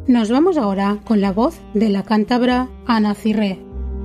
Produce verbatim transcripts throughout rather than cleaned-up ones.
Nos vamos ahora con la voz de la cántabra Ana Cirré.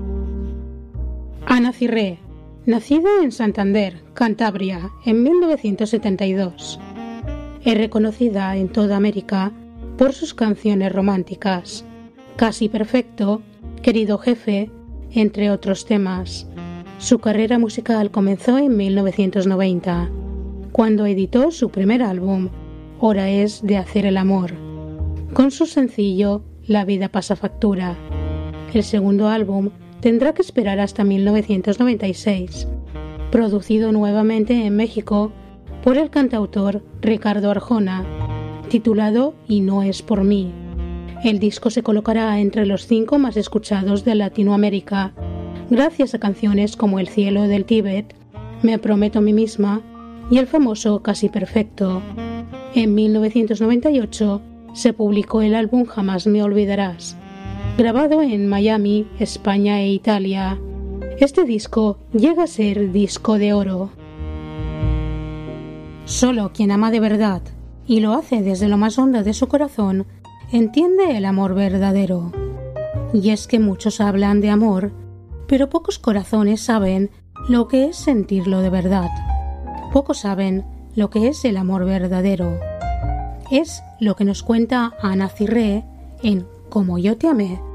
Ana Cirré, nacida en Santander, Cantabria, en mil novecientos setenta y dos. Es reconocida en toda América por sus canciones románticas, Casi Perfecto, Querido Jefe, entre otros temas. Su carrera musical comenzó en mil novecientos noventa, cuando editó su primer álbum, Hora es de hacer el amor, con su sencillo La vida pasa factura. El segundo álbum tendrá que esperar hasta mil novecientos noventa y seis, producido nuevamente en México por el cantautor Ricardo Arjona, titulado Y no es por mí. El disco se colocará entre los cinco más escuchados de Latinoamérica, gracias a canciones como El cielo del Tíbet, Me prometo a mí misma y el famoso Casi Perfecto. En mil novecientos noventa y ocho se publicó el álbum Jamás me olvidarás, grabado en Miami, España e Italia. Este disco llega a ser disco de oro. Solo quien ama de verdad, y lo hace desde lo más hondo de su corazón, entiende el amor verdadero. Y es que muchos hablan de amor, pero pocos corazones saben lo que es sentirlo de verdad. Pocos saben lo que es el amor verdadero. Es lo que nos cuenta Ana Cirré en Como yo te amé.